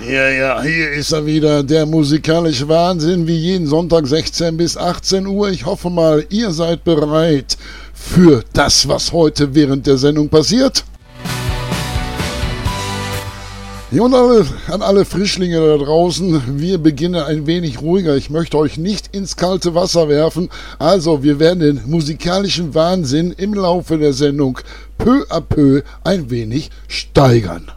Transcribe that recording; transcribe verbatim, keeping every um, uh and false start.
Ja, ja, hier ist er wieder, der musikalische Wahnsinn, wie jeden Sonntag sechzehn bis achtzehn Uhr. Ich hoffe mal, ihr seid bereit für das, was heute während der Sendung passiert. Ja, und alle, an alle Frischlinge da draußen, wir beginnen ein wenig ruhiger. Ich möchte euch nicht ins kalte Wasser werfen. Also, wir werden den musikalischen Wahnsinn im Laufe der Sendung peu à peu ein wenig steigern.